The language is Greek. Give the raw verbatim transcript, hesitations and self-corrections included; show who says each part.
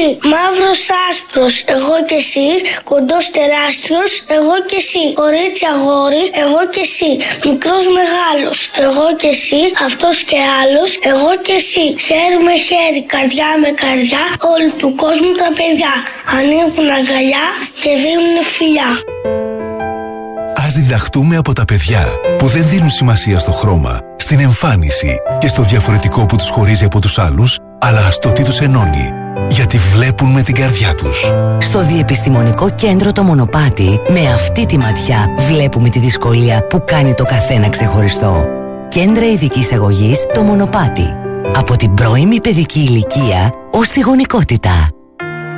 Speaker 1: Μαύρος άσπρος, εγώ και εσύ. Κοντός τεράστιος, εγώ και εσύ. Κορίτσι αγόρι, εγώ και εσύ. Μικρός μεγάλος, εγώ και εσύ. Αυτός και άλλος, εγώ και εσύ. Χέρι με χέρι, καρδιά με καρδιά, όλου του κόσμου τα παιδιά ανοίγουν αγκαλιά και δίνουν φιλιά.
Speaker 2: Ας διδαχτούμε από τα παιδιά που δεν δίνουν σημασία στο χρώμα, στην εμφάνιση και στο διαφορετικό που τους χωρίζει από τους άλλους, αλλά στο τι τους ενώνει. Γιατί βλέπουν με την καρδιά τους.
Speaker 3: Στο Διεπιστημονικό Κέντρο Το Μονοπάτι, με αυτή τη ματιά βλέπουμε τη δυσκολία που κάνει το καθένα ξεχωριστό. Κέντρα ειδικής αγωγής Το Μονοπάτι. Από την πρώιμη παιδική ηλικία ως τη γονικότητα.